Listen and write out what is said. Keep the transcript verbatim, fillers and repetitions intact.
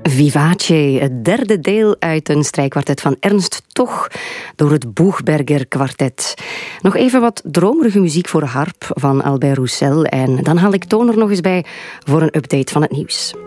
Vivace, het derde deel uit een strijkkwartet van Ernst Toch door het Buchberger Kwartet. Nog even wat dromerige muziek voor harp van Albert Roussel en dan haal ik Toon er nog eens bij voor een update van het nieuws.